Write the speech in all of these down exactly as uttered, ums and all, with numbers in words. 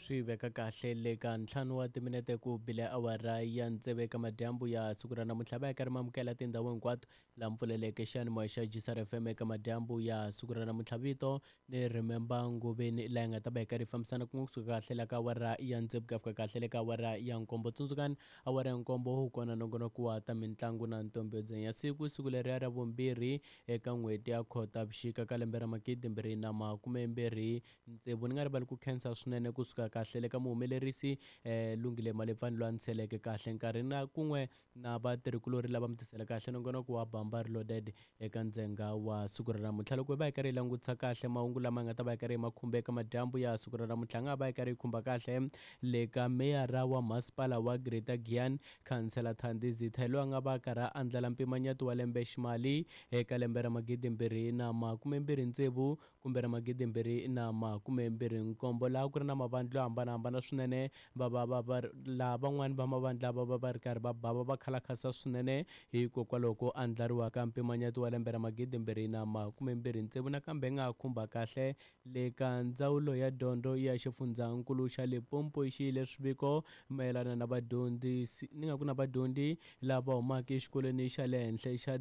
swi veka kahle le ka ntlhanu wa timinete ku bile awara ya ntseve ka madyambu ya siku ra namuntlha va ya karhi mamukela tindhawu hinkwato la mpfuleleke xiyanimoya xa G S R F M eka madyambu ya siku ra namuntlha vito ni Remember Ngubeni la nga ta ba karhi fambisana ku kusuka kahle la ka awara ya ntseve ka fika kahle le ka awara ya nkombo tsundzukani awara ya nkombo hu kona nongonoko wa ta mitlangu na ntombedzeni ya siku siku leri ra vumbirhi eka n'hweti ya Khotavuxika ka lembe ra magidimbirhi na makumembirhi ntsevu ni nga rivali ku khensa swinene kusuka kahle le ka muhumelerisi eh Lungile Malepfani lo antsheleke kahle nkarhi na kun'we na vatirhikulori lava mitisela kahle nongonoko wa Bamba Reloaded eka ndzhenga wa siku ra namuntlha loko va yi karhi langutisa kahle mahungu lama nga ta va yi karhi makhumbeka madyambu ya siku ra namuntlha nga va yi karhi khumba kahle le ka meyara wa masipala wa Greater Giyani Councillor Thandi Zitha lo nga va karhi andlala mpimanyeto wa lembe ximali eka lembe ra magidimbirhi na makumembirhi ntsevu kumbe ra magidimbirhi na makumembirhi nkombo laha ku ri na mavandla yo hambanahambana swinene va va va lavan'wani va mavandla va va va ri karhi va bava va khalakasa swinene hikokwalaho ko andlariwa ka mpimanyeto wa lembe ra magidimbirhi na makumembirhi ntsevu nakambe nga khumba kahle le ka ndzawulo ya dyondzo ya xifundzankulu xa Limpopo i xiyile swiviko mayelana na vadyondzisi ni nga ku na vadyondzi lava humaka exikolweni xa le henhla xa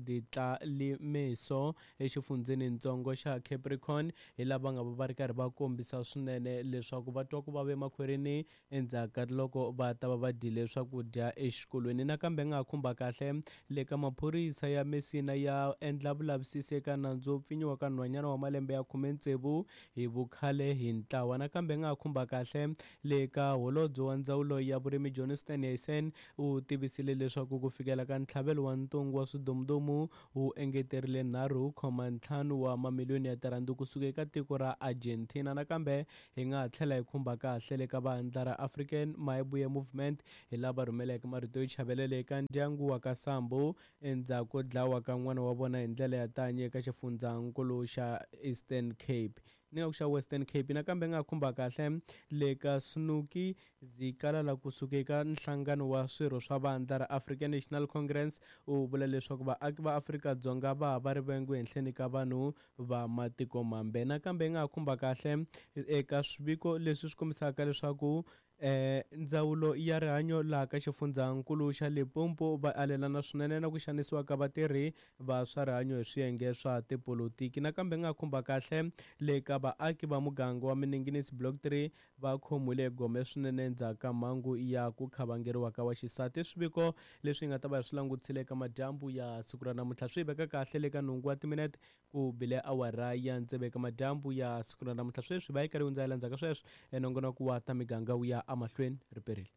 Ditlalimeso exifundzeni ntsongo xa Capricorn hi lava nga va ri karhi va kombisa swinene leswaku va twa ku vava emakhwerini endzhaku ka loko va ta va va dyile swakudya exikolweni nakambe nga khumba kahle le ka maphorisa ya Messina ya endla vulavisisi eka nandzu wo pfinyiwa ka nhwanyana wa malembe ya khume ntsevu hi vukhale hi ntlawa nakambe nga khumba kahle le ka holobye wa ndzawulo ya vurimi Johnston Yesen u tivisile leswaku ku fikela ka ntlhavelo wa ntungu wa swidumudumu wu engeterile nharhu khoma ntlhanu wa mamiliyoni ya tirhandi kusuka eka tiko ra Argentina nakambe hi nga tlhela hi khumba kahle le ka vandla ra African Mayibuye Movement hi lava rhumeleke marito yo chavelela eka ndyangu wa ka Sambo endzhaku ko dlawa ka n'wana wa vona hi ndlela ya tanye eka xifundzankulu xa Eastern Cape ni nga ku xa Western Cape nakambe nga khumba kahle le ka Snuki Zikalala kusuka eka nhlangano wa swirho swa vandla ra African National Congress u vula leswaku vaaki va Afrika-Dzonga va va rivengu ehenhleni ka vanhu va matiko mambe nakambe nga khumba kahle eka swiviko leswi swi kombisaka leswaku eh ndzawulo ya rihanyo laha ka xifundzankulu xa Limpopo va alelana swinene na ku xanisiwa ka vatirhi va swa rihanyo hi swiyenge swa tipolitiki nakambe nga khumba kahle le ka vaaki va muganga wa Miningisi Block three va khomule gome swinene endzhaku ka mhangu ya ku khavangeriwa ka waxisati swiviko leswi nga ta va swi langutisile ka madyambu ya siku ra namuntlha swi veka kahle le ka nhungu wa timinete ku bile awara ya ntseve ka madyambu ya siku ra namuntlha sweswi va yi karhi hundzela ndzhaku ka sweswi enongonoko wa ta miganga wu ya amahlweni riperile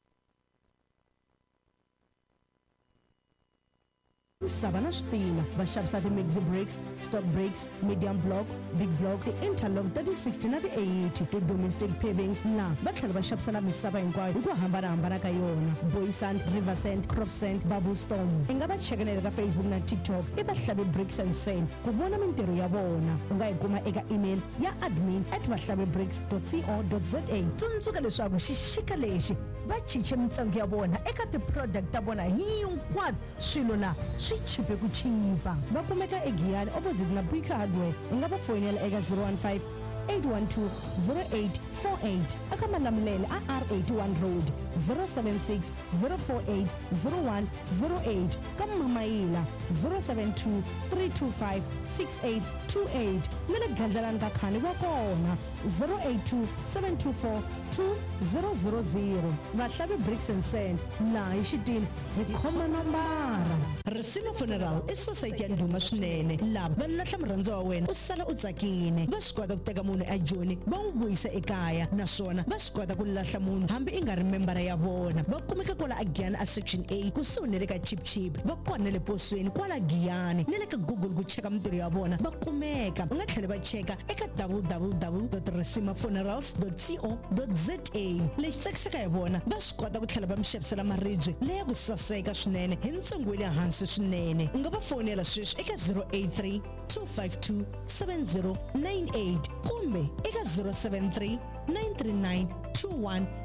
Savannah Stina, Vashabsa the Mixi Bricks, Stock Bricks, Medium Block, Big Block, the Interlock thirty-six ninety-eight, the Domestic Pavings, na Batal Vashabsa na Misava and Guy, Ugo Hambara Ambaraka Yona, Boy Sand, River Sand, Crop Sand, Babu Stone, Engaba checking at Facebook na TikTok, Eba Shabi Bricks and Sand, Kubona Mintero Yabona, Ungai Guma Ega email, ya admin at vashabibricks dot co dot za. Tunzuka le Shabu Shikaleshi, Bachiche Mtsangi Yabona, Eka the product Tabona, he quad Shilona. Chipe kuchipa bakumeka eGiyani opposite na Bika Hardware ingaba fonela eka zero one five eight one two zero eight four eight akamanamlele a R eighty-one road zero seven six zero four eight zero one zero eight kamamaila zero seven two three two five six eight two eight nele gandlalani ka khani wa kona zero eight two seven two four two zero zero zero Vahlabi Bricks and Sand na xitini hi khoma nambara Risima Funeral i society ya nduma swinene lava va lahla murhandzo wa wena u sala u tsakini va swi kota ku teka munhu ejoni va n'wi vuyisa ekaya naswona va swi kota ku lahla munhu hambi i nga ri membara ya vona va kumeka kwala eGiyani a section A kusuhi ne le ka Chip Chip va kona le posweni kwala Giyani ne le ka Google ku cheka mintirho ya vona va kumeka va nga tlhela va cheka eka w w w dot risima funerals dot co dot za lexi tsakisaka hi vona va swi kota ku tlhela va mi xavisela maribye leya ku saseka swinene hi ntsengo wa le hansi swinene u nga va fonela sweswi eka zero eight three two five two seven zero nine eight kumbe eka zero seven three nine three nine two one eight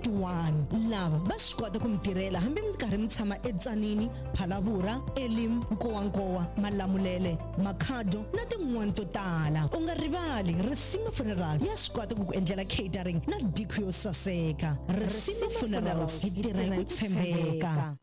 thirty-one lava va swi kota ku mi tirhela hambi mi karhi mi tshama etsanini Phalavura Elim Nkowankowa Malamulele Makhado na tin'wana to tala u nga rivali Risima Funeral ya swi kota ku ku endlela catering na diko yo saseka Risima Funerals hi tirha ku tshembeka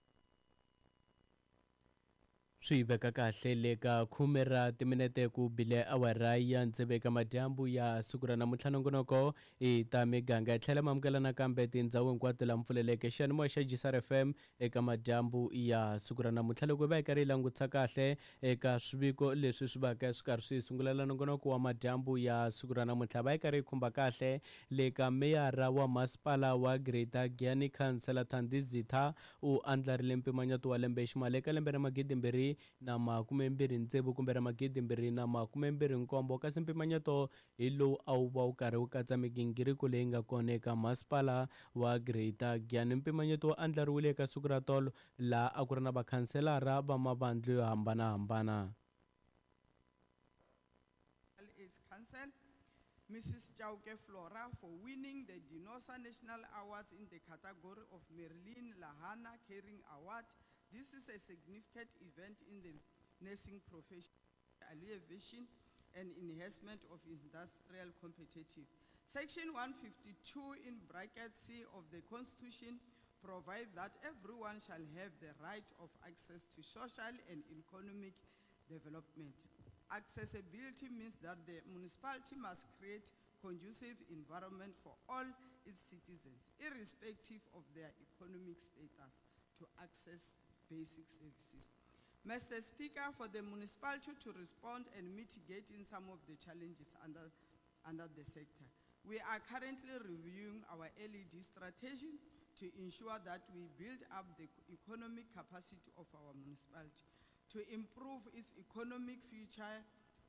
swi veka kahle le ka khume ra timinete ku bile awara ya ntseve ka madyambu ya siku ra namuntlha nongonoko i ta miganga tlhela mamukela nakambe tindhawu hinkwato la mpfuleleke xiyanimoya xa G S R F M eka madyambu ya siku ra namuntlha loko va yi karhi yi langutisa kahle eka swiviko leswi swi va ka swi karhi swi sungulela nongonoko wa madyambu ya siku ra namuntlha va yi karhi yi khumba kahle le ka meyara wa masipala wa Greater Giyani Councillor Thandi Zitha u andlarile mpimanyeto wa lembe ximali eka lembe ra magidimbirhi na makume mbirhi ntsevu kumbe ra magidimbirhi na makume mbirhi nkombo kasi mpimanyeto hi lowu a wu va wu karhi wu katsa migingiriko leyi nga kona eka masipala wa Greater Giyani mpimanyeto wu andlariwile eka siku ra tolo laha a ku ri na vakhanselara va mavandla yo hambanahambana. Missus Chauke Flora for winning the Dinosa National Awards in the category of Merlin Lahana Caring Award. This is a significant event in the nursing profession, elevation and enhancement of industrial competitiveness. Section one fifty-two in bracket C of the Constitution provides that everyone shall have the right of access to social and economic development. Accessibility means that the municipality must create conducive environment for all its citizens, irrespective of their economic status, to access basic services. Mister Speaker, for the municipality to respond and mitigate in some of the challenges under, under the sector, we are currently reviewing our L E D strategy to ensure that we build up the economic capacity of our municipality, to improve its economic future,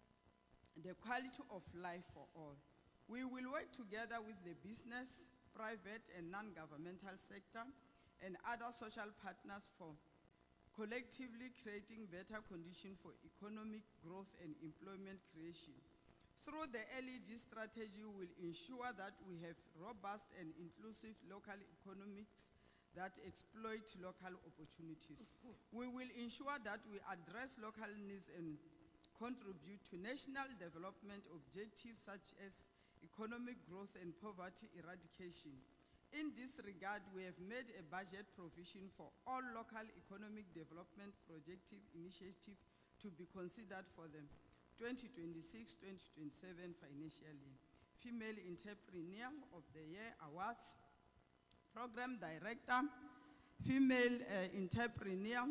the quality of life for all. We will work together with the business, private and non-governmental sector and other social partners for collectively creating better conditions for economic growth and employment creation. Through the L E D strategy, we will ensure that we have robust and inclusive local economics that exploit local opportunities. We will ensure that we address local needs and contribute to national development objectives such as economic growth and poverty eradication. In this regard, we have made a budget provision for all local economic development projective initiatives to be considered for the twenty twenty-six twenty twenty-seven financial year. Female Entrepreneur of the Year Awards, Program Director, Female uh, Entrepreneur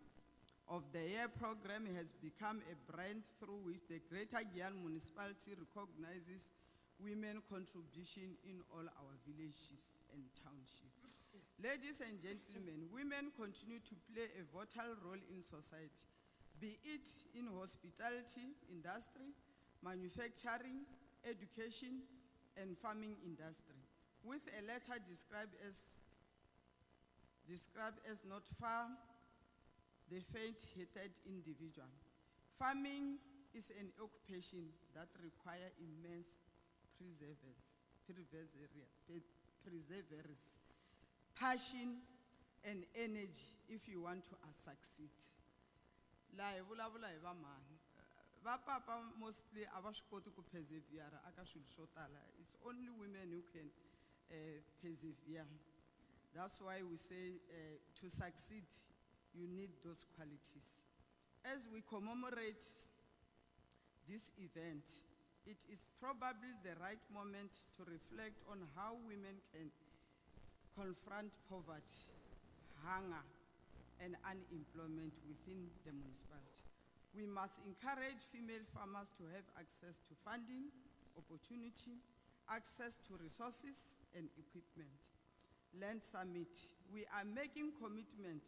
of the Year program has become a brand through which the Greater Giyani Municipality recognizes women's contribution in all our villages and townships. Ladies and gentlemen, women continue to play a vital role in society, be it in hospitality, industry, manufacturing, education, and farming industry. With a letter described as, described as not far the faint-hearted individual. Farming is an occupation that requires immense perseverance, perseverance, passion, and energy if you want to uh, succeed. La vula vula hi va mani. Va papa mostly ava swi koti ku persevere aka swilo swo tala. It's only women who can uh, persevere. That's why we say uh, to succeed, you need those qualities. As we commemorate this event, it is probably the right moment to reflect on how women can confront poverty, hunger, and unemployment within the municipality. We must encourage female farmers to have access to funding, opportunity, access to resources and equipment. Land Summit. We are making commitment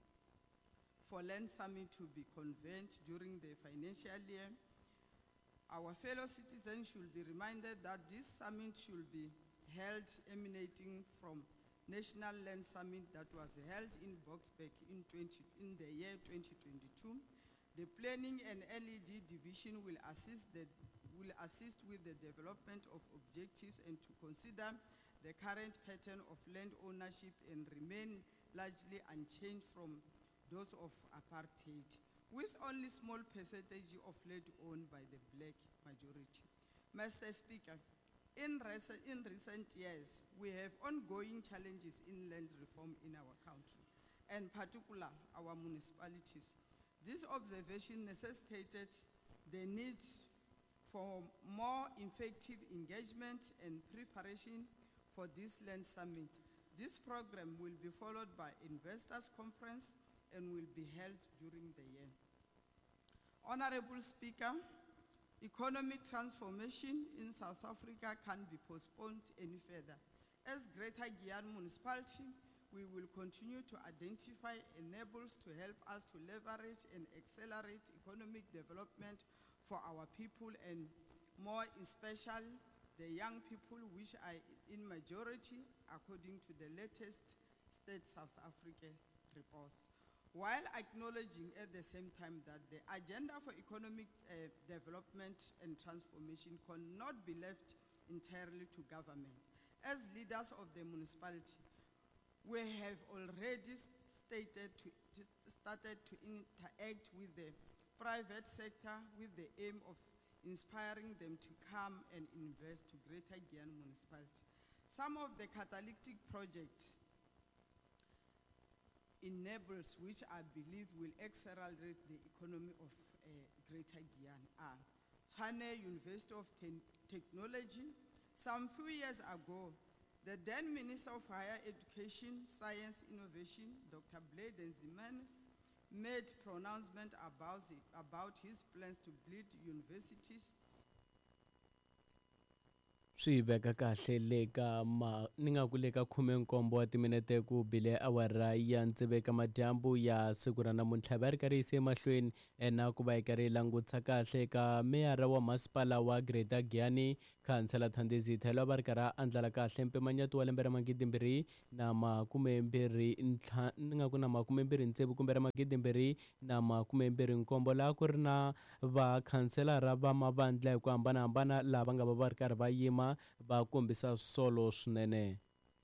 for Land Summit to be convened during the financial year. Our fellow citizens should be reminded that this summit should be held emanating from National Land Summit that was held in Boksburg in, in the year twenty twenty-two. The Planning and L E D Division will assist, the, will assist with the development of objectives and to consider the current pattern of land ownership and remain largely unchanged from those of apartheid, with only small percentage of land owned by the black majority. Mister Speaker, in, rec- in recent years, we have ongoing challenges in land reform in our country, and particular our municipalities. This observation necessitated the need for more effective engagement and preparation for this land summit. This program will be followed by investors conference and will be held during the year. Honorable Speaker, economic transformation in South Africa can't be postponed any further. As Greater Giyani Municipality, we will continue to identify enablers to help us to leverage and accelerate economic development for our people, and more especially the young people, which are in majority according to the latest State South Africa reports, while acknowledging at the same time that the agenda for economic uh, development and transformation cannot be left entirely to government. As leaders of the municipality, we have already stated to, to started to interact with the private sector with the aim of inspiring them to come and invest to Greater Giyani Municipality. Some of the catalytic projects enables which I believe will accelerate the economy of uh, Greater Giyani are Tshwane University of Ten Technology. Some few years ago, the then Minister of Higher Education, Science, Innovation, Doctor Blade Nzimande, made pronouncement about, it, about his plans to build universities. Swi veka kahle le ka ma ni nga ku le ka khume nkombo wa timinete ku bile awara ya ntsevu ka madyambu ya siku ra namuntlha va ri karhi yise emahlweni ena ku va yi karhi yi langutisa kahle ka meyara wa masipala wa Greater Giyani khansela Thandezi Thelo va ri karhi a andlala kahle mpimanyeto wa lembe ra magidimbirhi na makumembirhi ntlha ni nga ku na makumembirhi ntsevu kumbe ra magidimbirhi na makumembirhi nkombo laha ku ri na vakhanselara va mavandla hi ku hambanahambana lava nga va va ri karhi va yima va kombisa solo swinene.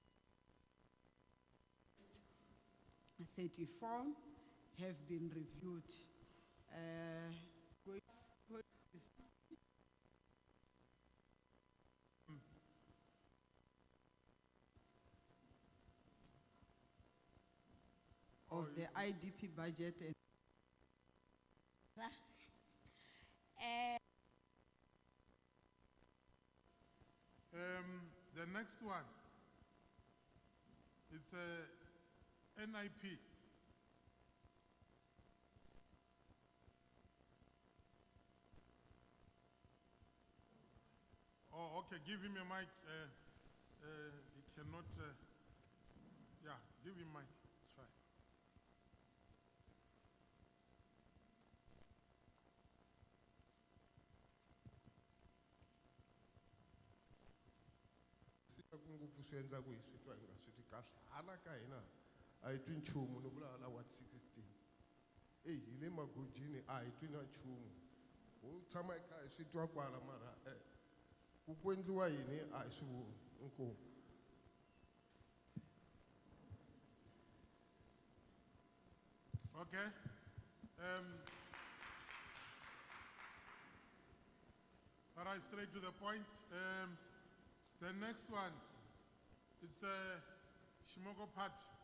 thirty-four have been reviewed. Uh, of the I D P budget and Um, the next one, it's a N I P. Oh, okay, give him a mic. Uh, uh, he cannot, uh, yeah, give him mic, it's fine. ngopfu swi endla ku hi swi twa hi nga swi twi kahle hala ka hina a hi twi nchumu ni vulavula wa sixteen eyi hi le magojini a hi twi na nchumu ho tshama hi kha hi swi twa kwala mara eh, ku ku endliwa yini a hi swi voni inkomu. Okay. Um, all right, straight to the point. Um, the next one, it's a uh, Shimoko Pat.